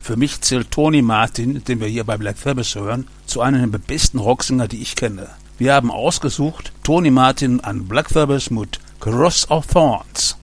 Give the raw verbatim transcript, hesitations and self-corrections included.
Für mich zählt Tony Martin, den wir hier bei Black Sabbath hören, zu einem der besten Rocksänger, die ich kenne. Wir haben ausgesucht Tony Martin an Black Sabbath mit Cross of Thorns.